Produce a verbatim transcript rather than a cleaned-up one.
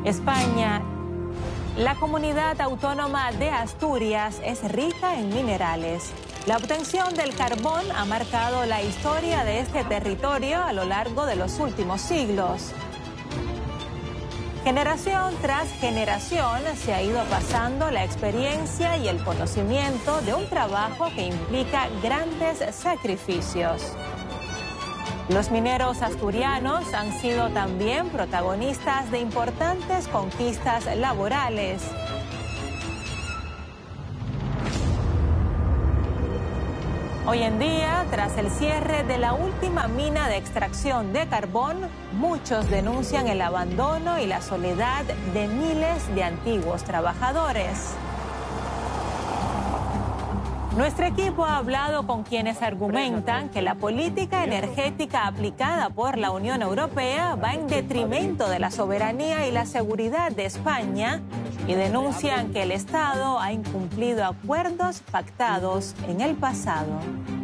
España. La comunidad autónoma de Asturias es rica en minerales. La obtención del carbón ha marcado la historia de este territorio a lo largo de los últimos siglos. Generación tras generación se ha ido pasando la experiencia y el conocimiento de un trabajo que implica grandes sacrificios. Los mineros asturianos han sido también protagonistas de importantes conquistas laborales. Hoy en día, tras el cierre de la última mina de extracción de carbón, muchos denuncian el abandono y la soledad de miles de antiguos trabajadores. Nuestro equipo ha hablado con quienes argumentan que la política energética aplicada por la Unión Europea va en detrimento de la soberanía y la seguridad de España y denuncian que el Estado ha incumplido acuerdos pactados en el pasado.